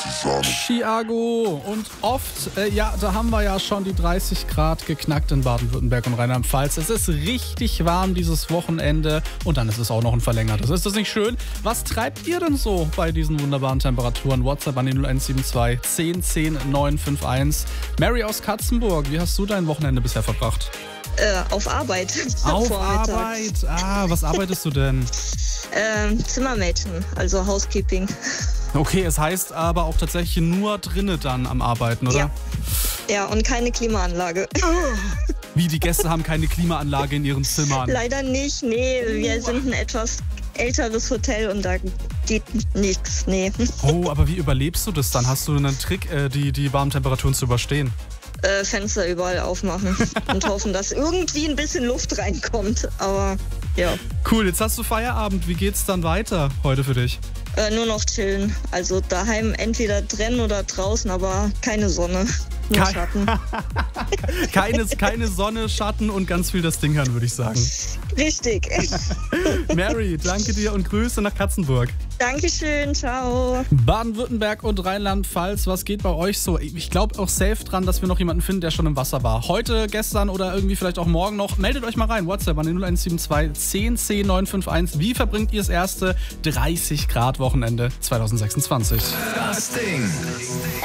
Chiago und oft, da haben wir ja schon die 30 Grad geknackt in Baden-Württemberg und Rheinland-Pfalz. Es ist richtig warm dieses Wochenende und dann ist es auch noch ein verlängertes. Ist das nicht schön? Was treibt ihr denn so bei diesen wunderbaren Temperaturen? WhatsApp an die 0172 10 10 951. Mary aus Katzenburg, wie hast du dein Wochenende bisher verbracht? Auf Arbeit. Auf Arbeit? Was arbeitest du denn? Zimmermädchen, also Housekeeping. Okay, es heißt aber auch tatsächlich nur drinnen dann am Arbeiten, oder? Ja, und keine Klimaanlage. Wie, die Gäste haben keine Klimaanlage in ihren Zimmern? Leider nicht, nee. Wir sind ein etwas älteres Hotel und da geht nichts, nee. Oh, aber wie überlebst du das dann? Hast du einen Trick, die warmen Temperaturen zu überstehen? Fenster überall aufmachen und hoffen, dass irgendwie ein bisschen Luft reinkommt, aber ja. Cool, jetzt hast du Feierabend. Wie geht's dann weiter heute für dich? Nur noch chillen. Also daheim entweder drin oder draußen, aber keine Sonne. Nur Schatten. keine Sonne, Schatten und ganz viel das Ding hören, würde ich sagen. Richtig. Mary, danke dir und Grüße nach Katzenburg. Dankeschön, ciao. Baden-Württemberg und Rheinland-Pfalz, was geht bei euch so? Ich glaube auch safe dran, dass wir noch jemanden finden, der schon im Wasser war. Heute, gestern oder irgendwie vielleicht auch morgen noch. Meldet euch mal rein. WhatsApp an den 0172 10 10 951. Wie verbringt ihr das erste 30 Grad Wochenende 2026? Das Ding.